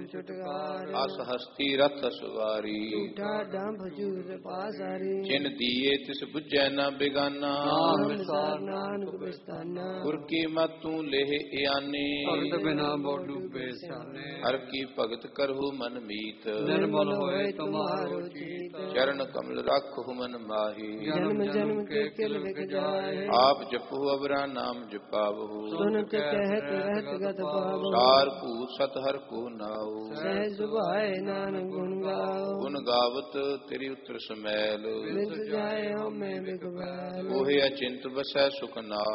ਛੁਟਕਾਰੇ। ਅਸ ਹਸਤੀ ਰਥ ਸਵਾਰੀ ਝੂਠਾ ਡੰਭ ਝੂਠ ਪਾਸਾਰੀ। ਜਿਨ ਦੀਏ ਤਿਸ ਬੁਝੈ ਨ ਬਿਗਾਨਾ ਨਾਮ ਵਿਸਾਰ ਨਾਨਕ ਬਿਸਤਾਨਾ। ਗੁਰ ਕੀ ਮਤਿ ਤੂੰ ਲੇਹ ਇਆਨੀ ਭਗਤ ਬਿਨਾ ਬਹੁ ਡੂਬੇ ਸਿਆਨੇ। ਹਰ ਕੀ ਭਗਤ ਕਰਹੁ ਮਨ ਮੀਤ ਨਿਰਮਲ ਹੋਏ ਤੁਮਾਰੋ ਚੀਤ। ਚਰਨ ਕਮਲ ਰਖਹੁ ਮਨ ਮਾਹੀ ਜਨਮ ਜਨਮ ਕੇ ਕਿਲ ਵਿਖ ਜਾਏ। ਆਪ ਜਪਹੁ ਅਵਰਾ ਨਾਮ ਜਪਾਵਹੁ ਸੁਨਤ ਕਹਿਤ ਰਹਿਤ ਗਤ ਪਾਵੋ। ਸਾਰ ਭੂਤ ਸਤ ਹਰਿ ਕੋ ਨਾਉ ਸਹਿਜ ਸੁਭਾਏ ਨਾਨਕ ਗੁਣ ਗਾਓ। ਗੁਣ ਗਾਵਤ ਤੇਰੀ ਉਤਰ ਸਮੈਲ ਵਿਦ ਜਾਏ ਹਉਮੈ ਬਿਖ ਬੈਲ। ਕੋਹਿ ਅਚਿੰਤ ਵਸੈ ਸੁਖ ਨਾਥ